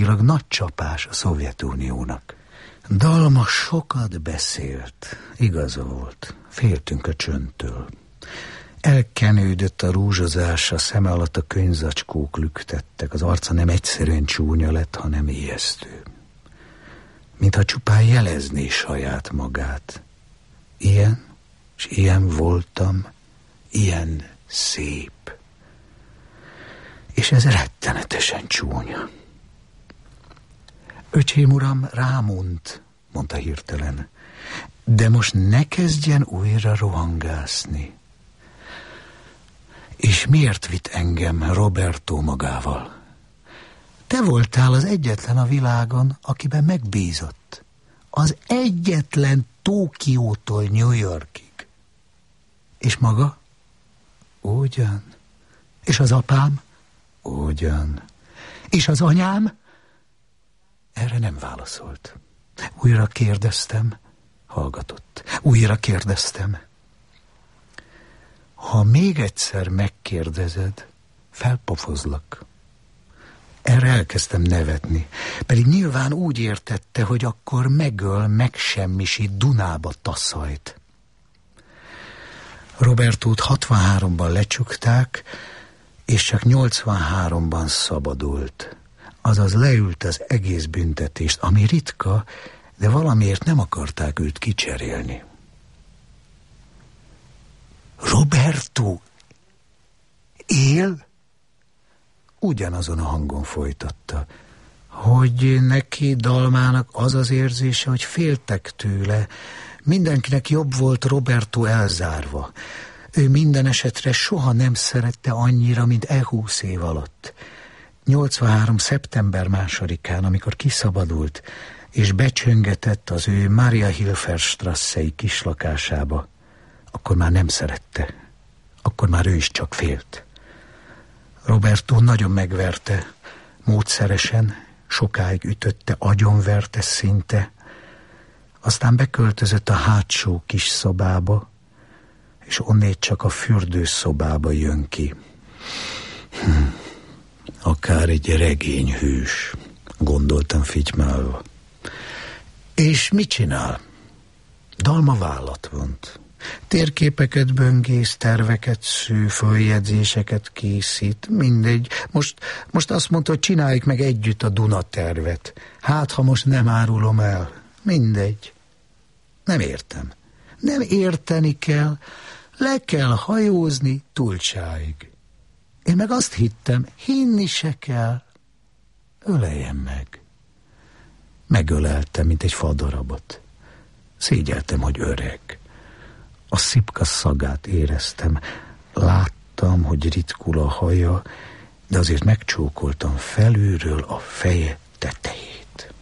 Nagy csapás a Szovjetuniónak. Dalma sokat beszélt, igaza volt, féltünk a csöndtől. Elkenődött a rúzsozás, a szeme alatt a könyvzacskók lüktettek, az arca nem egyszerűen csúnya lett, hanem ijesztő. Mintha csupán jelezné saját magát. Ilyen, és ilyen voltam, ilyen szép. És ez rettenetesen csúnya. Öcsém uram, rámunt, mondta hirtelen, de most ne kezdjen újra rohangászni. És miért vitt engem Roberto magával? Te voltál az egyetlen a világon, akiben megbízott. Az egyetlen Tokiótól New Yorkig. És maga? Ugyan. És az apám? Ugyan. És az anyám? Erre nem válaszolt. Újra kérdeztem, hallgatott. Újra kérdeztem. Ha még egyszer megkérdezed, felpofozlak. Erre elkezdtem nevetni, pedig nyilván úgy értette, hogy akkor megöl, megsemmisít, Dunába taszajt. Robertót 63-ban lecsukták, és csak 83-ban szabadult. Azaz leült az egész büntetést, ami ritka, de valamiért nem akarták őt kicserélni. Roberto él? Ugyanazon a hangon folytatta, hogy neki, Dalmának az az érzése, hogy féltek tőle. Mindenkinek jobb volt Roberto elzárva. Ő minden esetre soha nem szerette annyira, mint 20 év alatt. 83. szeptember 2-án, amikor kiszabadult, és becsöngetett az ő Maria Hilferstrasszei kislakásába, akkor már nem szerette. Akkor már ő is csak félt. Roberto nagyon megverte, módszeresen, sokáig ütötte, agyonverte szinte, aztán beköltözött a hátsó kis szobába, és onnét csak a fürdőszobába jön ki. Akár egy regényhős, gondoltam fitymálva. És mit csinál? Dalma vállat vont. Térképeket böngész, terveket sző, följegyzéseket készít, mindegy. Most azt mondta, hogy csináljuk meg együtt a Duna tervet. Hát, ha most nem árulom el. Mindegy. Nem értem. Nem érteni kell. Le kell hajózni Tulcsáig. Én meg azt hittem, hinni se kell. Öleljem meg. Megöleltem, mint egy fadarabot. Szégyeltem, hogy öreg. A szipka szagát éreztem. Láttam, hogy ritkul a haja, de azért megcsókoltam felülről a feje tetejét.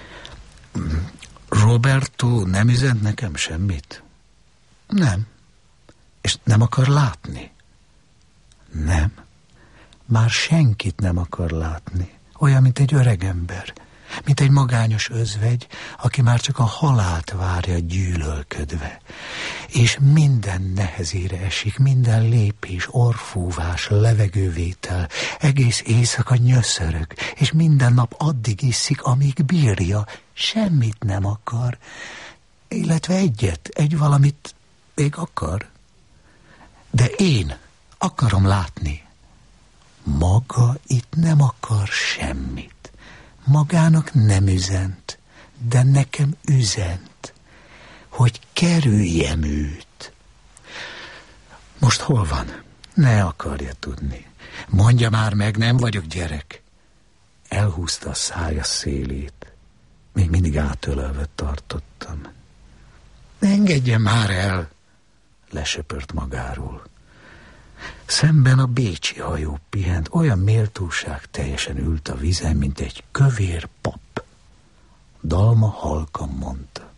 Roberto nem üzent nekem semmit? Nem. És nem akar látni? Nem. Már senkit nem akar látni. Olyan, mint egy öreg ember. Mint egy magányos özvegy, aki már csak a halált várja gyűlölködve. És minden nehezére esik, minden lépés, orrfúvás, levegővétel, egész éjszaka nyöszörög, és minden nap addig iszik, amíg bírja, semmit nem akar, illetve egy valamit még akar. De én akarom látni. Maga itt nem akar semmit. Magának nem üzent, de nekem üzent, hogy kerüljem őt. Most hol van? Ne akarja tudni. Mondja már meg, nem vagyok gyerek. Elhúzta a szája szélét. Még mindig átölelve tartottam. Engedjen már el, lesöpört magáról. Szemben a bécsi hajó pihent, olyan méltóság teljesen ült a vízen, mint egy kövér pap. Dalma halkan mondta.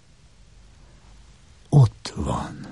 Ott van.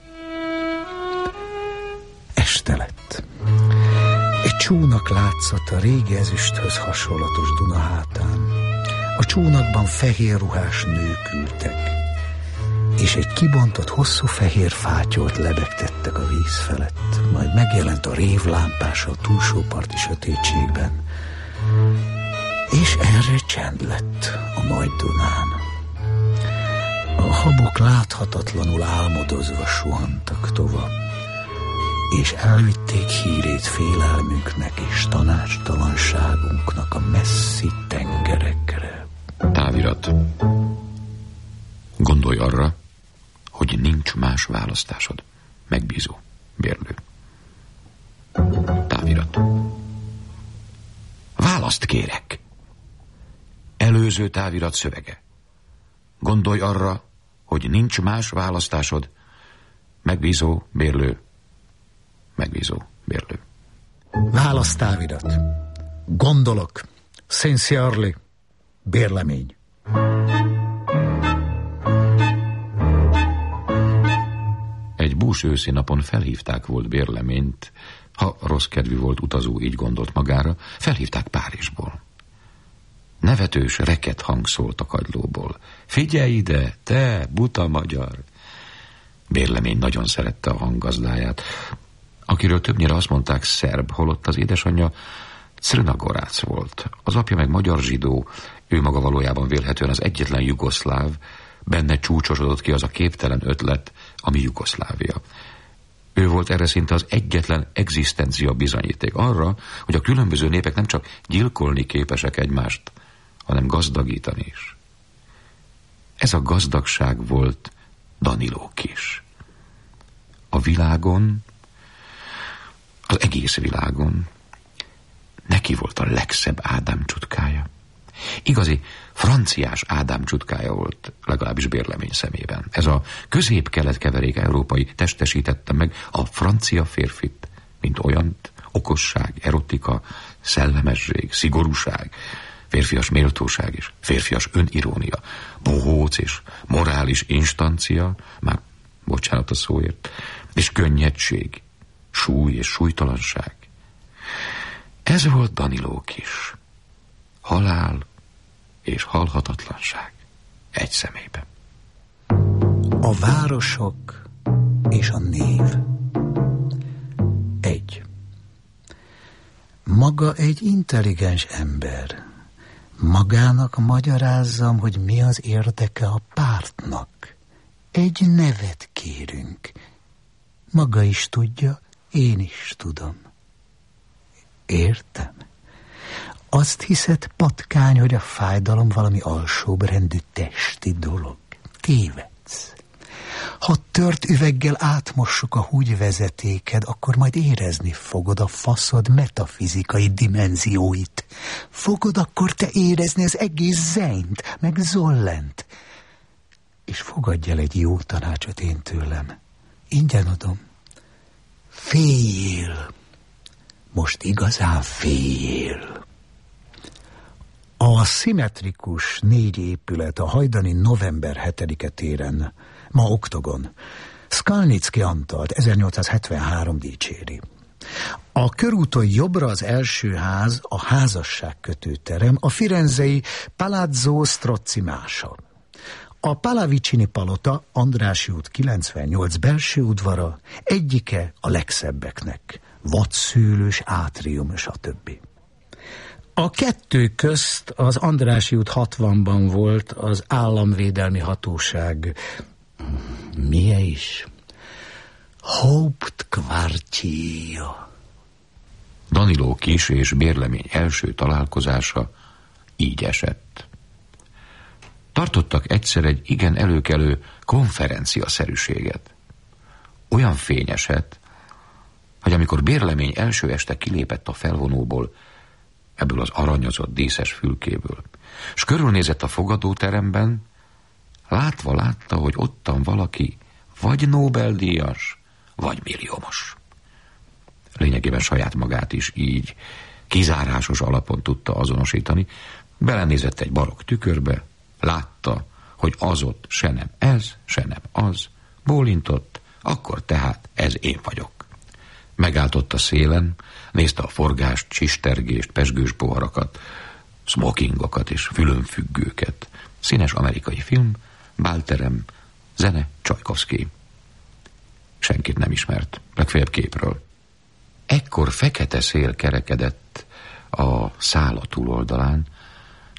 Este lett. Egy csónak látszott a régi ezüsthöz hasonlatos Duna hátán. A csónakban fehér ruhás nők ültek, és egy kibontott hosszú fehér fátyolt lebegtettek a víz felett, majd megjelent a révlámpása a túlsó parti sötétségben, És erre csend lett a Nagy Dunán. A habok láthatatlanul álmodozva suhantak tovább, és elvitték hírét félelmünknek és tanácstalanságunknak a messzi tengerekre. Távirat. Gondolj arra, hogy nincs más választásod. Megbízó. Bérlő. Távirat. Választ kérek. Előző távirat szövege. Gondolj arra, hogy nincs más választásod. Megbízó, bérlő. Megbízó, bérlő. Válasz távirat. Gondolok. Sincerely. Bérlemény. Egy bús őszi napon felhívták volt Bérleményt. Ha rossz kedvű volt utazó, így gondolt magára, felhívták Párizsból. Nevetős, reket hang szólt a kagylóból. Figyelj ide, te, buta magyar! Bérlemény nagyon szerette a hanggazdáját, akiről többnyire azt mondták szerb, holott az édesanyja Crnagorác volt. Az apja meg magyar zsidó, ő maga valójában vélhetően az egyetlen jugoszláv, benne csúcsosodott ki az a képtelen ötlet, ami Jugoszlávia. Ő volt erre szinte az egyetlen egzisztencia bizonyíték arra, hogy a különböző népek nem csak gyilkolni képesek egymást, hanem gazdagítani is. Ez a gazdagság volt Daniló Kis. A világon, az egész világon neki volt a legszebb Ádám csutkája. Igazi franciás Ádám csutkája volt, legalábbis Bérlemény szemében. Ez a közép-kelet keverék európai testesítette meg a francia férfit, mint olyant: okosság, erotika, szellemesség, szigorúság, férfias méltóság és férfias önirónia, bohóc és morális instancia, már bocsánat a szóért, és könnyedség, súly és súlytalanság. Ez volt Daniló Kis. Halál és halhatatlanság egy személyben. A városok és a név. 1. Maga egy intelligens ember. Magának magyarázzam, hogy mi az érdeke a pártnak. Egy nevet kérünk. Maga is tudja, én is tudom. Értem? Azt hiszed, patkány, hogy a fájdalom valami alsóbrendű testi dolog. Tévedsz. Ha tört üveggel átmossuk a húgyvezetéked, akkor majd érezni fogod a faszod metafizikai dimenzióit. Fogod akkor te érezni az egész Zeint, meg Zollent. És fogadj el egy jó tanácsot én tőlem. Ingyen adom. Féljél. Most igazán féljél. A szimmetrikus 4 épület a hajdani november 7-e téren, ma Oktogon, Skalnicki Antalt 1873 dicséri. A körúton jobbra az első ház, a házasságkötőterem, a firenzei Palazzo Strozzi mása. A Pallavicini palota, Andrássy út 98 belső udvara, egyike a legszebbeknek, vadszőlős átrium, stb. A kettő közt az Andrássy út 60-ban volt az államvédelmi hatóság. Milyen is? Hauptkvartier. Daniló Kis és Bérlemény első találkozása így esett. Tartottak egyszer egy igen előkelő konferenciaszerűséget. Olyan fényeset, hogy amikor Bérlemény első este kilépett a felvonóból, ebből az aranyozott díszes fülkéből, s körülnézett a fogadóteremben, látta, hogy ottan valaki vagy Nobel-díjas, vagy milliómos. Lényegében saját magát is így kizárásos alapon tudta azonosítani. Belenézett egy barokk tükörbe, látta, hogy az ott se nem ez, se nem az, bólintott, akkor tehát ez én vagyok. Megállt ott a szélen, nézte a forgást, csistergést, pezsgős poharakat, smokingokat és fülönfüggőket. Színes amerikai film, bálterem, zene, Csajkovszky. Senkit nem ismert, legfeljebb képről. Ekkor fekete szél kerekedett a szála túloldalán,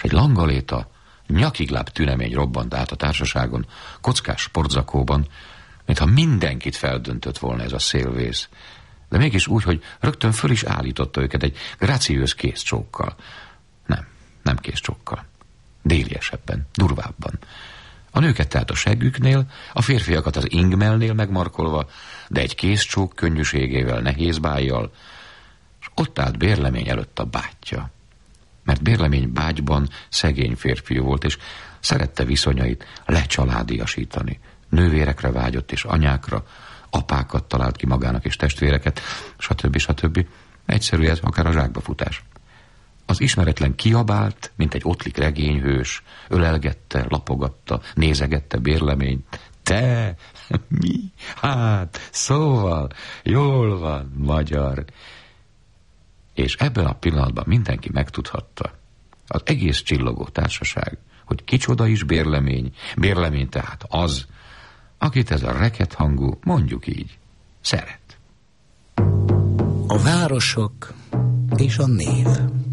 Egy langaléta, nyakigláb tünemény robbant át a társaságon, kockás sportzakóban, mintha mindenkit feldöntött volna ez a szélvész, de mégis úgy, hogy rögtön föl is állította őket egy graciős kézcsókkal. Nem kézcsókkal. Déliesebben, durvábban. A nőket tehát a seggüknél, a férfiakat az ingmelnél megmarkolva, de egy kézcsók könnyűségével, nehéz bájjal, és ott állt Bérlemény előtt a bátyja. Mert Bérlemény bágyban szegény férfiú volt, és szerette viszonyait lecsaládiasítani. Nővérekre vágyott, és anyákra, apákat talált ki magának, és testvéreket, stb. Egyszerű ez, akár a zsákbafutás. Az ismeretlen kiabált, mint egy ottlik regényhős, ölelgette, lapogatta, nézegette Bérleményt. Te, mi? Hát, szóval, jól van, magyar. És ebben a pillanatban mindenki megtudhatta, az egész csillogó társaság, hogy kicsoda is Bérlemény, Bérlemény tehát az, akit ez a rekethangú, mondjuk így, szeret. A városok és a név.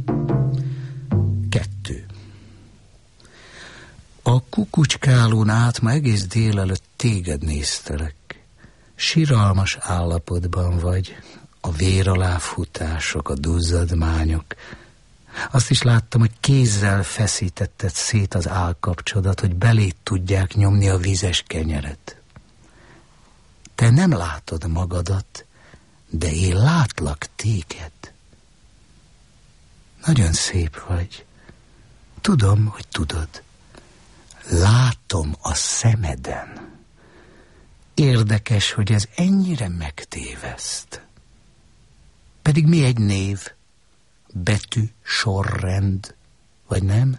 2. A kukucskálón át ma egész délelőtt téged néztelek. Siralmas állapotban vagy, a véraláfutások, a duzzadmányok. Azt is láttam, hogy kézzel feszítetted szét az állkapcsodat, hogy belét tudják nyomni a vizes kenyeret. Te nem látod magadat, de én látlak téged. Nagyon szép vagy. Tudom, hogy tudod. Látom a szemeden. Érdekes, hogy ez ennyire megtéveszt. Pedig mi egy név? Betű, sorrend, vagy nem?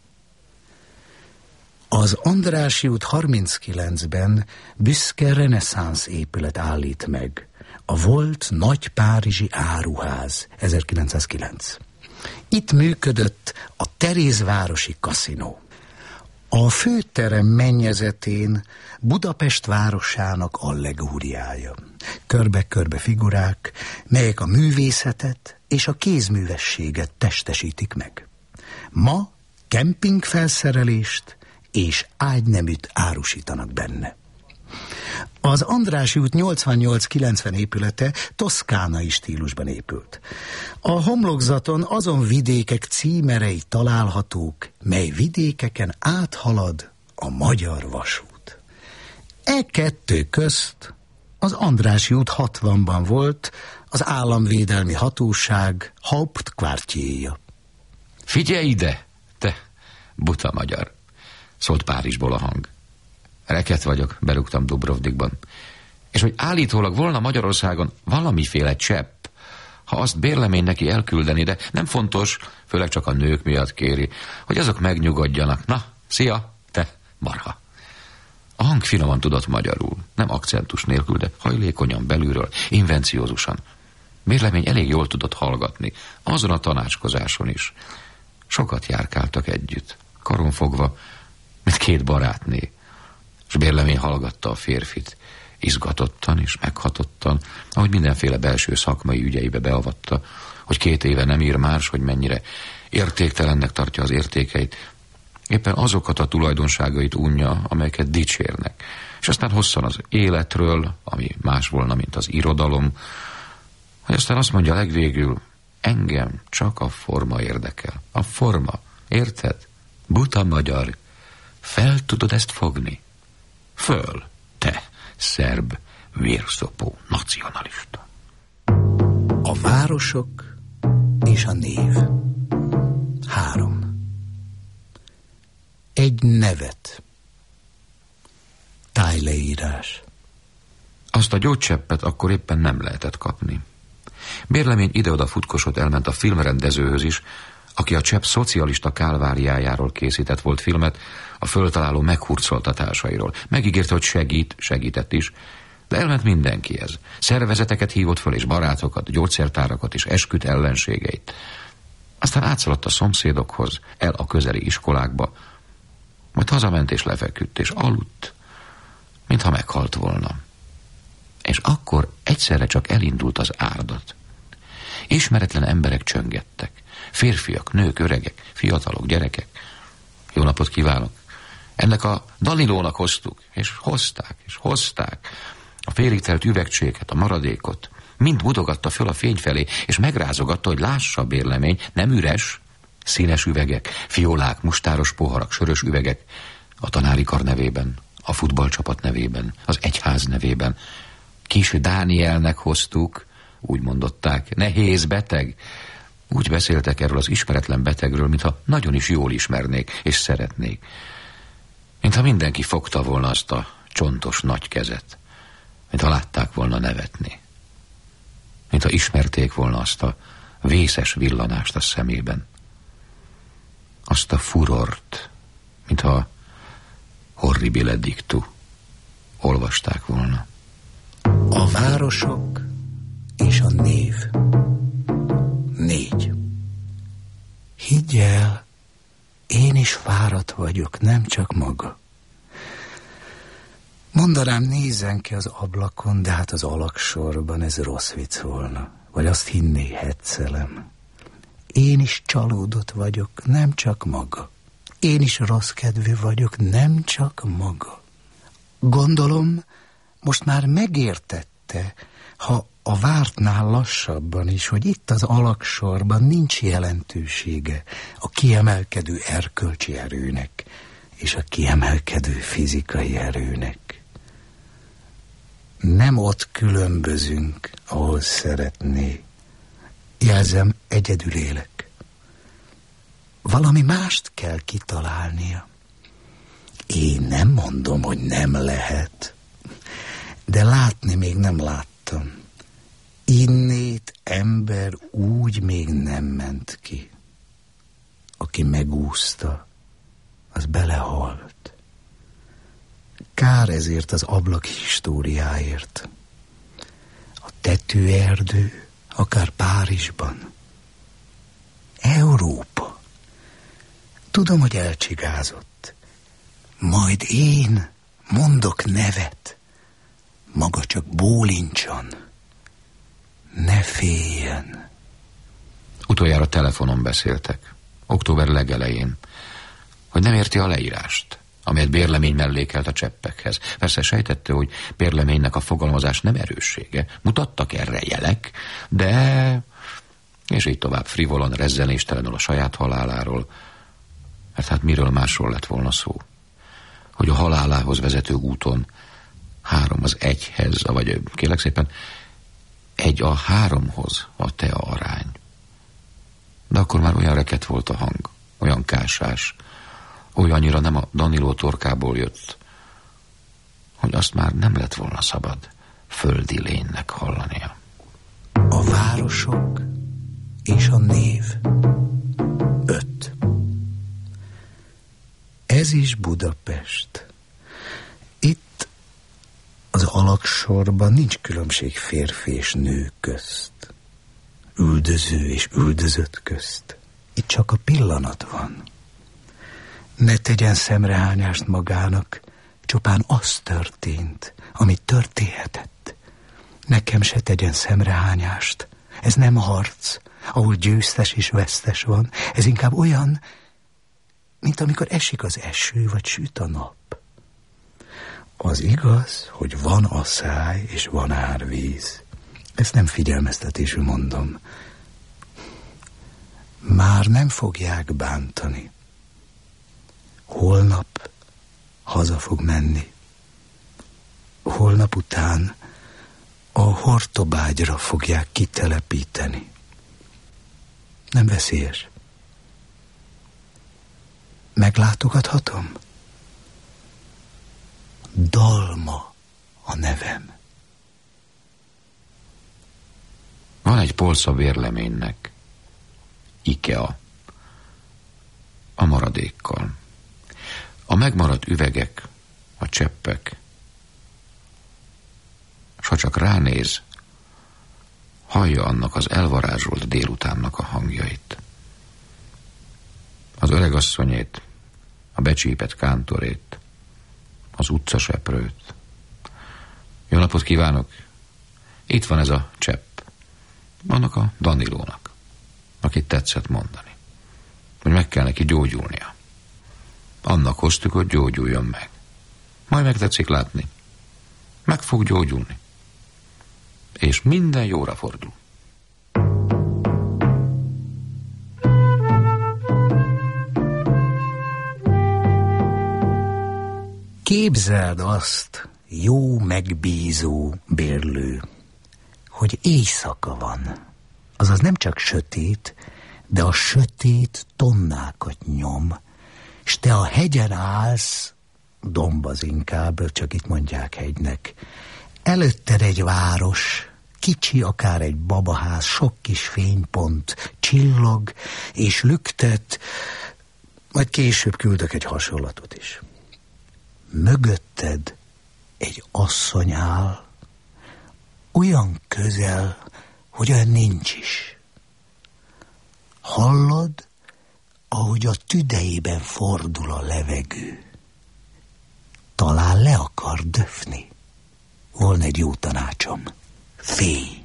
Az Andrássy út 39-ben büszke reneszánsz épület állít meg. A volt nagy párizsi áruház, 1909. Itt működött a Terézvárosi kaszinó. A főterem mennyezetén Budapest városának allegóriája. Körbe-körbe figurák, melyek a művészetet és a kézművességet testesítik meg. Ma kempingfelszerelést és ágyneműt árusítanak benne. Az Andrássy út 88-90 épülete toszkánai stílusban épült. A homlokzaton azon vidékek címerei találhatók, mely vidékeken áthalad a magyar vasút. E kettő közt az Andrássy út 60-ban volt az államvédelmi hatóság Hauptquartierja. Figyelj ide, te buta magyar, szólt Párizsból a hang. Reket vagyok, berúgtam Dubrovnikban. És hogy állítólag volna Magyarországon valamiféle csepp, ha azt Bérlemény neki elküldeni, de nem fontos, főleg csak a nők miatt kéri, hogy azok megnyugodjanak. Na, szia, te marha. A hang finoman tudott magyarul, nem akcentus nélkül, de hajlékonyan belülről, invenciózusan. Bérlemény elég jól tudott hallgatni, azon a tanácskozáson is. Sokat járkáltak együtt, karonfogva, mint két barátné. És Bérlemény hallgatta a férfit, izgatottan és meghatottan, ahogy mindenféle belső szakmai ügyeibe beavatta, hogy 2 éve nem ír más, hogy mennyire értéktelennek tartja az értékeit, éppen azokat a tulajdonságait unja, amelyeket dicsérnek. És aztán hosszan az életről, ami más volna, mint az irodalom, hogy aztán azt mondja legvégül, engem csak a forma érdekel. A forma, érted? Buta magyar, fel tudod ezt fogni? Föl, te szerb, vérszopó, nacionalista. A városok és a név. 3. Egy nevet. Tájleírás. Azt a gyógycseppet akkor éppen nem lehetett kapni. Bérlemény ide-oda futkosott, elment a filmrendezőhöz is, aki a csepp szocialista kálváriájáról készített volt filmet, a föltaláló meghurcoltatásairól. Megígérte, hogy segített is, de elment mindenkihez. Szervezeteket hívott föl, és barátokat, gyógyszertárakat és esküdt ellenségeit. Aztán átszaladt a szomszédokhoz, el a közeli iskolákba, majd hazament és lefeküdt, és aludt, mintha meghalt volna. És akkor egyszerre csak elindult az árdat. Ismeretlen emberek csöngettek. Férfiak, nők, öregek, fiatalok, gyerekek. napot kívánok! Ennek a Danilónak hoztuk, és hozták. A félig telt üvegcséket, a maradékot. Mind mutogatta föl a fény felé, és megrázogatta, hogy lássa a bérlemény, nem üres, színes üvegek, fiolák, mustáros poharak, sörös üvegek, a tanári kar nevében, a futballcsapat nevében, az egyház nevében. Kis Dánielnek hoztuk, úgy mondották, nehéz beteg. Úgy beszéltek erről az ismeretlen betegről, mintha nagyon is jól ismernék, és szeretnék. Mintha mindenki fogta volna azt a csontos nagy kezet, mintha látták volna nevetni, mintha ismerték volna azt a vészes villanást a szemében, azt a furort, mintha horribile dictu olvasták volna. A városok és a név. 4. Higgy el, én is fáradt vagyok, nem csak maga. Mondanám, nézzen ki az ablakon, de hát az alaksorban ez rossz vicc volna. Vagy azt hinné, hetszelem. Én is csalódott vagyok, nem csak maga. Én is rossz kedvű vagyok, nem csak maga. Gondolom, most már megértette, ha a vártnál lassabban is, hogy itt az alaksorban nincs jelentősége a kiemelkedő erkölcsi erőnek és a kiemelkedő fizikai erőnek. Nem ott különbözünk, ahol szeretné. Jelzem, egyedül élek. Valami mást kell kitalálnia. Én nem mondom, hogy nem lehet, de látni még nem láttam. Innét ember úgy még nem ment ki. Aki megúszta, az belehalt. Kár ezért az ablak históriáért. A tetőerdő, akár Párizsban. Európa. Tudom, hogy elcsigázott. Majd én mondok nevet. Maga csak bólincson. Ne féljen. Utoljára telefonon beszéltek, október legelején, hogy nem érti a leírást, amelyet bérlemény mellékelt a cseppekhez. Persze sejtette, hogy bérleménynek a fogalmazás nem erőssége, mutattak erre jelek, de... és így tovább frivolon, rezzenéstelenül a saját haláláról, mert hát miről másról lett volna szó? Hogy a halálához vezető úton 3 az 1-hez, vagy kérlek szépen 1 a 3-hoz a tea arány. De akkor már olyan reket volt a hang, olyan kásás, olyannyira nem a Daniló torkából jött, hogy azt már nem lett volna szabad földi lénynek hallania. A városok és a név. 5. Ez is Budapest. Itt az alaksorban nincs különbség férfi és nő közt, üldöző és üldözött közt. Itt csak a pillanat van. Ne tegyen szemrehányást magának, csupán az történt, ami történhetett. Nekem se tegyen szemrehányást. Ez nem harc, ahol győztes és vesztes van. Ez inkább olyan, mint amikor esik az eső, vagy süt a nap. Az igaz, hogy van asszály és van árvíz. Ezt nem figyelmeztetésül mondom. Már nem fogják bántani. Holnap haza fog menni. Holnap után a Hortobágyra fogják kitelepíteni. Nem veszélyes. Meglátogathatom? Dalma a nevem. Van egy polca bérleménynek. IKEA. A maradékkal. A megmaradt üvegek, a cseppek. S ha csak ránéz, hallja annak az elvarázsolt délutánnak a hangjait. Az öregasszonyét, a becsípett kántorét, az utcaseprőt. Jó napot kívánok! Itt van ez a csepp. Annak a Danilónak, akit tetszett mondani, hogy meg kell neki gyógyulnia. Annak hoztuk, hogy gyógyuljon meg. Majd megtetszik látni. Meg fog gyógyulni. És minden jóra fordul. Képzeld azt, jó megbízó bérlő, hogy éjszaka van. Azaz nem csak sötét, de a sötét tonnákat nyom, s te a hegyen állsz, domb az inkább, csak itt mondják hegynek. Előtted egy város, kicsi, akár egy babaház, sok kis fénypont, csillog és lüktet, majd később küldök egy hasonlatot is. Mögötted egy asszony áll, olyan közel, hogy olyan nincs is. Hallod, ahogy a tüdejében fordul a levegő. Talán le akar döfni. Volna egy jó tanácsom. Félj!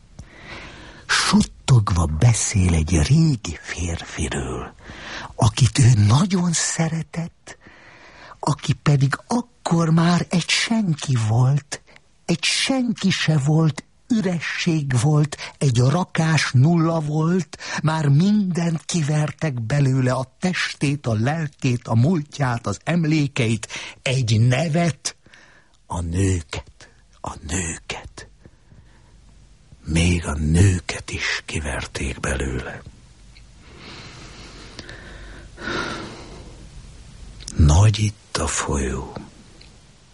Suttogva beszél egy régi férfiről, akit ő nagyon szeretett, aki pedig akkor már egy senki volt, egy senki se volt, üresség volt, egy rakás nulla volt, már mindent kivertek belőle, a testét, a lelkét, a múltját, az emlékeit, egy nevet, a nőket, még a nőket is kiverték belőle. Nagy itt a folyó,